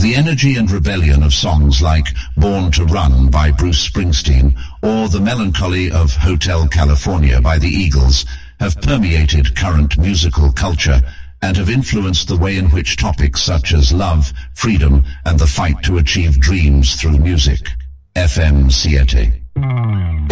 The energy and rebellion of songs like Born to Run by Bruce Springsteen or the melancholy of Hotel California by the Eagles have permeated current musical culture and have influenced the way in which topics such as love, freedom, and the fight to achieve dreams through music. FM 7.